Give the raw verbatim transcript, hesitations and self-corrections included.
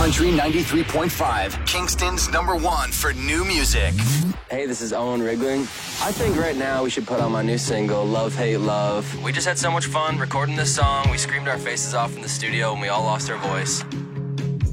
Country ninety-three point five, Kingston's number one for new music. Hey, this is Owen Rigling. I think right now we should put on my new single, Love, Hate, Love. We just had so much fun recording this song. We screamed our faces off in the studio and we all lost our voice.